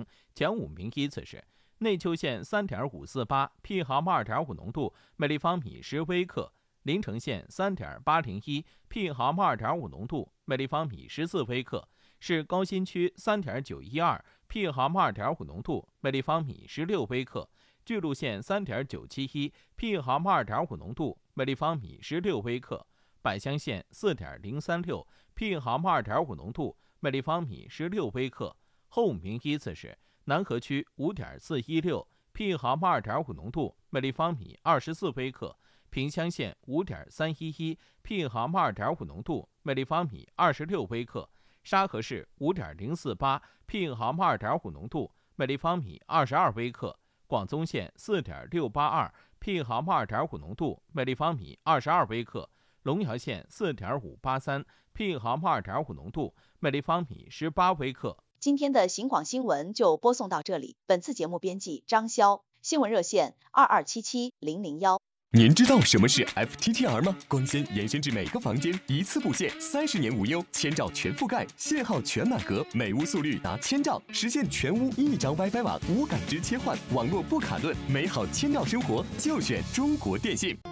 前5名依次是内丘县 3.548 pH2.5 浓度每立方米10微克，临城县 3.801 pH2.5 浓度每立方米14微克，市高新区 3.912 pH2.5 浓度每立方米16微克，巨鹿县 3.971 pH2.5 浓度每立方米16微克，百乡县 4.036 pH2.5 浓度每立方米16微克。后5名依次是南河区 5.416 pH2.5 浓度每立方米24微克，萍乡县 5.311 pH2.5 浓度每立方米26微克，沙河市 5.048 pH2.5 浓度每立方米22微克，广宗县 4.682 pH2.5 浓度每立方米22微克，龙窑县 4.583 pH2.5 浓度每立方米18微克。 今天的刑广新闻就播送到这里，本次节目编辑张潇，新闻热线2277-001。 您知道什么是 FTTR 吗？光纤延伸至每个房间，一次布线，30年无忧，千兆全覆盖，信号全满格，每屋速率达1000兆，实现全屋一张 WiFi 网无感知切换，网络不卡顿，美好千兆生活就选中国电信。